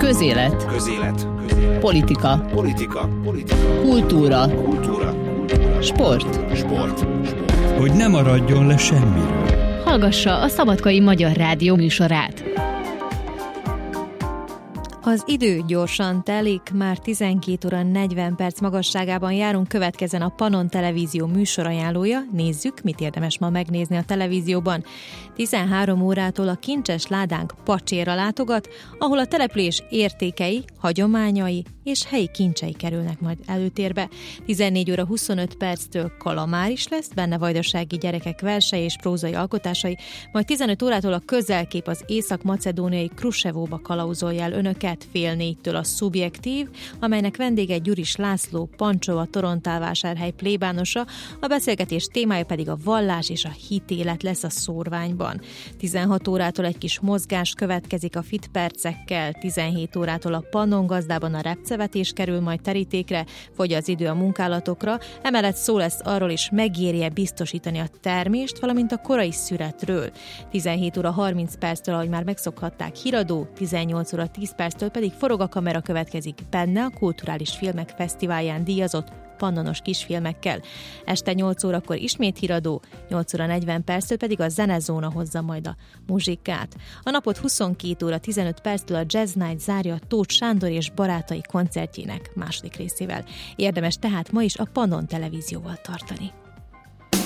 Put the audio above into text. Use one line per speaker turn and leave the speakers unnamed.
Közélet. Politika. Kultúra. Sport.
Hogy ne maradjon le semmiről.
Hallgassa a Szabadkai Magyar Rádió műsorát.
Az idő gyorsan telik, már 12 óra 40 perc magasságában járunk, következzen a Pannon Televízió műsorajánlója. Nézzük, mit érdemes ma megnézni a televízióban. 13 órától a Kincses Ládánk Pacsérra látogat, ahol a település értékei, hagyományai és helyi kincsei kerülnek majd előtérbe. 14 óra 25 perctől Kalamár is lesz, benne vajdasági gyerekek versei és prózai alkotásai, majd 15 órától a Közelkép az észak-macedóniai Krusevóba kalauzolja el önöket, fél 4-től a Szubjektív, amelynek vendége Gyuris László, Pancsova, Torontálvásárhely plébánosa, a beszélgetés témája pedig a vallás és a hitélet lesz a Szórványban. 16 órától egy kis mozgás következik a Fit percekkel, 17 órától a Pannon Gazdában a repcevetés kerül majd terítékre, fogy az idő a munkálatokra, emellett szó lesz arról is, megéri-e biztosítani a termést, valamint a korai szüretről. 17 óra 30 perctől, ahogy már megszokhatták, híradó, 18 óra 10 perctől pedig Forog a kamera következik, benne a Kulturális Filmek Fesztiválján díjazott pannonos kisfilmekkel. Este 8 órakor ismét híradó, 8 óra 40 perctől pedig a Zenezóna hozza majd a muzsikát. A napot 22 óra 15 perctől a Jazz Night zárja Tóth Sándor és barátai koncertjének második részével. Érdemes tehát ma is a Pannon Televízióval tartani.